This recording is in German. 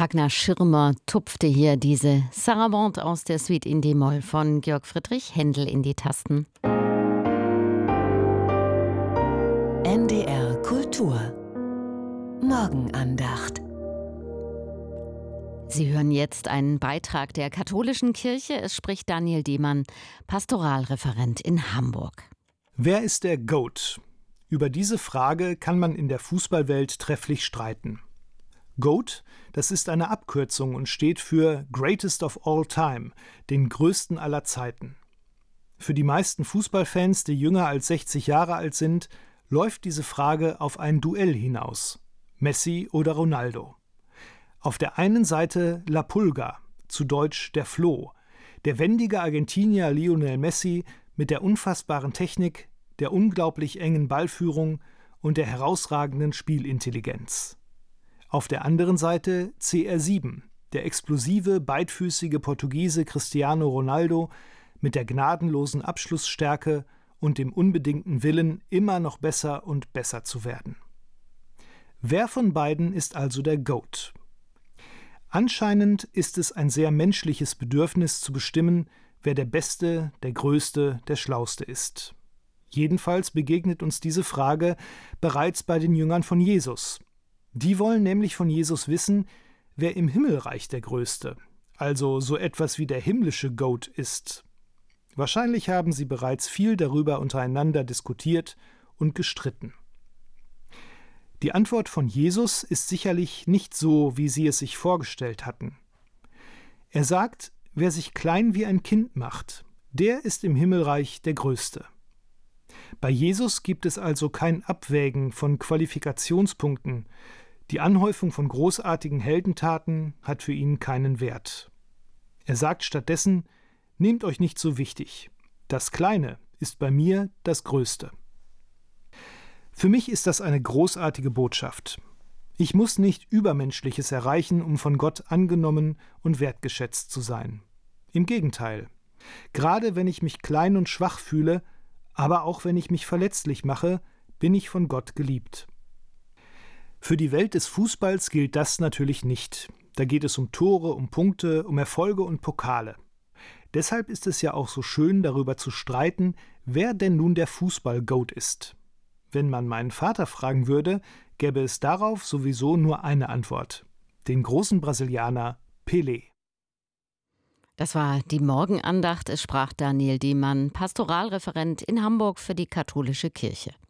Ragnar Schirmer tupfte hier diese Sarabande aus der Suite in d-Moll von Georg Friedrich Händel in die Tasten. NDR Kultur Morgenandacht. Sie hören jetzt einen Beitrag der katholischen Kirche. Es spricht Daniel Diemann, Pastoralreferent in Hamburg. Wer ist der GOAT? Über diese Frage kann man in der Fußballwelt trefflich streiten. GOAT, das ist eine Abkürzung und steht für Greatest of All Time, den größten aller Zeiten. Für die meisten Fußballfans, die jünger als 60 Jahre alt sind, läuft diese Frage auf ein Duell hinaus: Messi oder Ronaldo. Auf der einen Seite La Pulga, zu Deutsch der Floh, der wendige Argentinier Lionel Messi mit der unfassbaren Technik, der unglaublich engen Ballführung und der herausragenden Spielintelligenz. Auf der anderen Seite CR7, der explosive, beidfüßige Portugiese Cristiano Ronaldo mit der gnadenlosen Abschlussstärke und dem unbedingten Willen, immer noch besser und besser zu werden. Wer von beiden ist also der GOAT? Anscheinend ist es ein sehr menschliches Bedürfnis zu bestimmen, wer der Beste, der Größte, der Schlauste ist. Jedenfalls begegnet uns diese Frage bereits bei den Jüngern von Jesus. Die wollen nämlich von Jesus wissen, wer im Himmelreich der Größte, also so etwas wie der himmlische GOAT ist. Wahrscheinlich haben sie bereits viel darüber untereinander diskutiert und gestritten. Die Antwort von Jesus ist sicherlich nicht so, wie sie es sich vorgestellt hatten. Er sagt, wer sich klein wie ein Kind macht, der ist im Himmelreich der Größte. Bei Jesus gibt es also kein Abwägen von Qualifikationspunkten. Die Anhäufung von großartigen Heldentaten hat für ihn keinen Wert. Er sagt stattdessen: Nehmt euch nicht so wichtig. Das Kleine ist bei mir das Größte. Für mich ist das eine großartige Botschaft. Ich muss nicht Übermenschliches erreichen, um von Gott angenommen und wertgeschätzt zu sein. Im Gegenteil. Gerade wenn ich mich klein und schwach fühle, aber auch wenn ich mich verletzlich mache, bin ich von Gott geliebt. Für die Welt des Fußballs gilt das natürlich nicht. Da geht es um Tore, um Punkte, um Erfolge und Pokale. Deshalb ist es ja auch so schön, darüber zu streiten, wer denn nun der Fußball-GOAT ist. Wenn man meinen Vater fragen würde, gäbe es darauf sowieso nur eine Antwort: den großen Brasilianer Pelé. Das war die Morgenandacht. Es sprach Daniel Diemann, Pastoralreferent in Hamburg für die katholische Kirche.